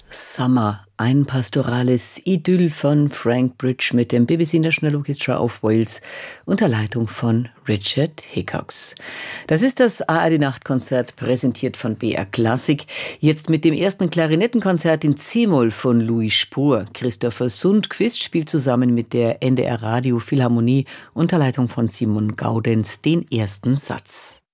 Summer, ein pastorales Idyll von Frank Bridge mit dem BBC National Orchestra of Wales unter Leitung von Richard Hickox. Das ist das ARD-Nachtkonzert, präsentiert von BR Klassik. Jetzt mit dem ersten Klarinettenkonzert in C-Moll von Louis Spohr. Christopher Sundqvist spielt zusammen mit der NDR Radio Philharmonie unter Leitung von Simon Gaudenz den ersten Satz.